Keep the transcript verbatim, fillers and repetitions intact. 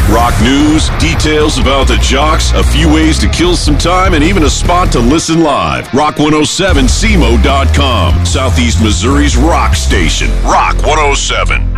Rock news, details about the jocks, a few ways to kill some time, and even a spot to listen live. Rock one oh seven C M O dot com, Southeast Missouri's rock station. Rock one oh seven.